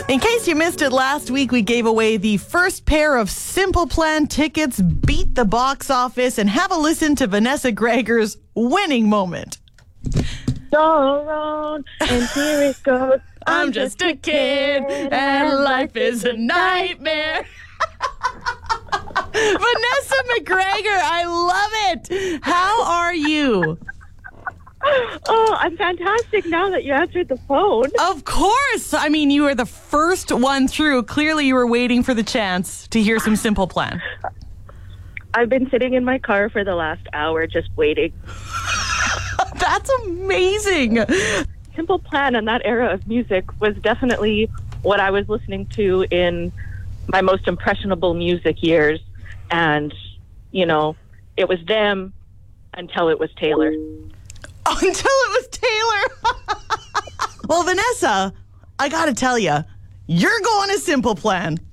In case you missed it last week, we gave away the first pair of Simple Plan tickets, beat the box office, and have a listen to Vanessa Gregor's winning moment. All around, and here it goes. I'm just a kid, and life is a nightmare. Vanessa McGregor, I love it. How are you? Oh, I'm fantastic now that you answered the phone. Of course. I mean, you were the first one through. Clearly, you were waiting for the chance to hear some Simple Plan. I've been sitting in my car for the last hour just waiting. That's amazing. Simple Plan in that era of music was definitely what I was listening to in my most impressionable music years. And, you know, it was them until it was Taylor. Until it was Taylor. Well, Vanessa, I got to tell you, you're going to Simple Plan.